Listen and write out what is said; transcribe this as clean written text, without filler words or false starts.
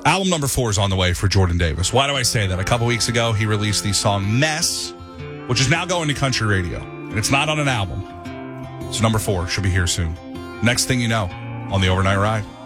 Album number 4 is on the way for Jordan Davis. Why do I say that? A couple weeks ago, he released the song Mess, which is now going to country radio. And it's not on an album. So number 4 should be here soon. Next thing you know, on the Overnight Ride.